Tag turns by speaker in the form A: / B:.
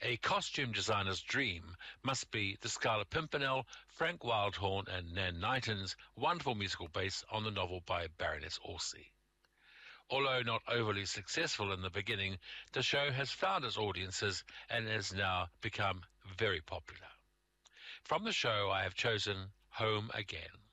A: A costume designer's dream must be the Scarlet Pimpernel, Frank Wildhorn and Nan Knighton's wonderful musical based on the novel by Baroness Orsi. Although not overly successful in the beginning, the show has found its audiences and has now become very popular. From the show I have chosen Home Again.